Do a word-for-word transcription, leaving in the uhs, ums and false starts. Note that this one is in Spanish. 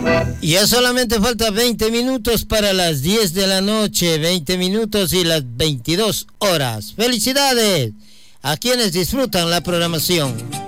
Ya solamente falta veinte minutos para las diez de la noche, veinte minutos y las veintidós horas. ¡Felicidades a quienes disfrutan la programación!